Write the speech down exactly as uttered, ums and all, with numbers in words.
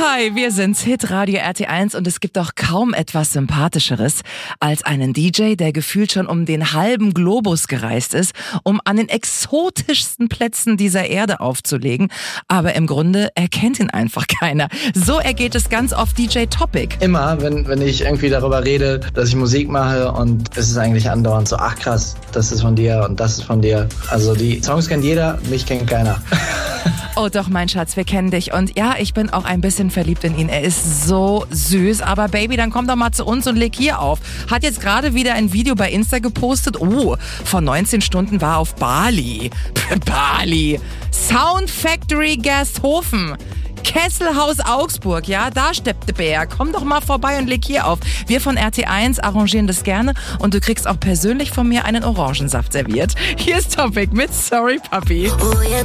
Hi, wir sind's, Hitradio R T eins, und es gibt doch kaum etwas Sympathischeres als einen D J, der gefühlt schon um den halben Globus gereist ist, um an den exotischsten Plätzen dieser Erde aufzulegen. Aber im Grunde erkennt ihn einfach keiner. So ergeht es ganz oft D J Topic. Immer, wenn, wenn ich irgendwie darüber rede, dass ich Musik mache, und es ist eigentlich andauernd so, ach krass, das ist von dir und das ist von dir. Also die Songs kennt jeder, mich kennt keiner. Oh doch, mein Schatz, wir kennen dich. Und ja, ich bin auch ein bisschen verliebt in ihn. Er ist so süß. Aber Baby, dann komm doch mal zu uns und leg hier auf. Hat jetzt gerade wieder ein Video bei Insta gepostet. Oh, vor neunzehn Stunden war er auf Bali. Bali. Sound Factory Gersthofen. Kesselhaus Augsburg, ja, da steppt der Bär. Komm doch mal vorbei und leg hier auf. Wir von R T eins arrangieren das gerne und du kriegst auch persönlich von mir einen Orangensaft serviert. Hier ist Topic mit Sorry Papi.